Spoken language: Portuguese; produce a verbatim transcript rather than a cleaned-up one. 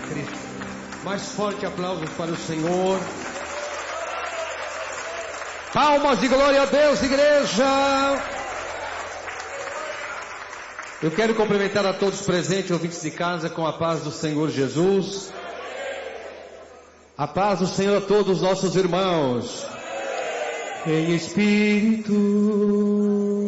Cristo. Mais forte aplausos para o Senhor. Palmas de glória a Deus, igreja. Eu quero cumprimentar a todos os presentes, ouvintes de casa, com a paz do Senhor Jesus. A paz do Senhor a todos os nossos irmãos. Em espírito.